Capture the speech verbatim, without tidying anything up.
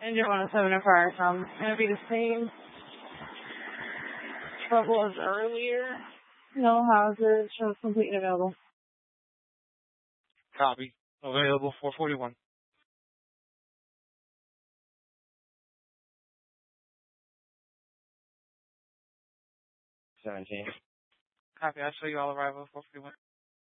Engine one oh seven and fire com. It's going to be the same trouble as earlier. No houses. Shows complete and available. Copy. Available four forty-one. seventeen. Copy. I'll show you all arrival four forty-one.